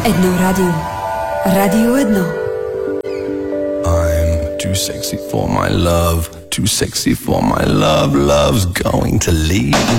Edno Radio. Radio Edno. I'm too sexy for my love. Too sexy for my love. Love's going to leave.